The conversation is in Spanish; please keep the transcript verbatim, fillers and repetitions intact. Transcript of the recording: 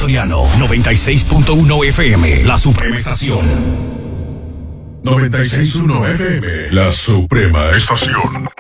Ecuatoriano. noventa y seis punto uno F M. La Suprema Estación. noventa y seis punto uno F M. La Suprema Estación.